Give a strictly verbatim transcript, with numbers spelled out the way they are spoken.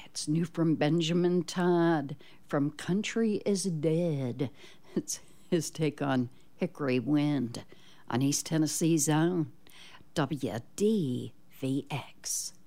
It's new from Benjamin Todd from Country is Dead. It's his take on Hickory Wind on East Tennessee's own W D V X.